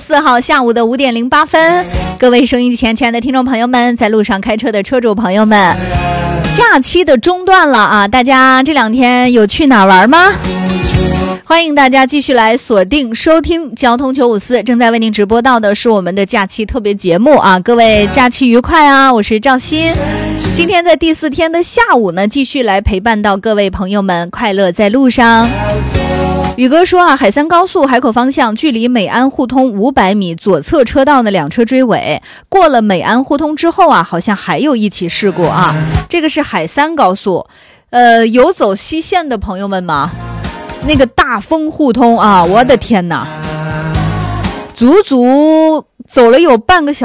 4号下午的5点08分，各位收音机前亲爱的听众朋友们，在路上开车的车主朋友们，假期的中断了啊，大家这2天有去哪玩吗？欢迎大家继续来锁定收听交通954，正在为您直播到的是我们的假期特别节目啊，各位假期愉快啊，我是赵鑫。今天在第4天的下午呢，继续来陪伴到各位朋友们快乐在路上。宇哥说啊，海3高速海口方向距离美安互通500米，左侧车道呢2车追尾，过了美安互通之后啊，好像还有一起事故啊。这个是海3高速，有走西线的朋友们吗？那个大丰互通啊，我的天哪，足足走了有半个小时。